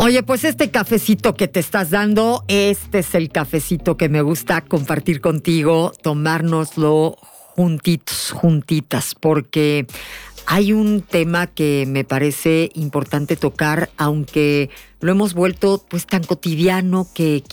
Oye, pues este cafecito que te estás dando, este es el cafecito que me gusta compartir contigo, tomárnoslo juntitos, juntitas, porque hay un tema que me parece importante tocar, aunque lo hemos vuelto pues tan cotidiano que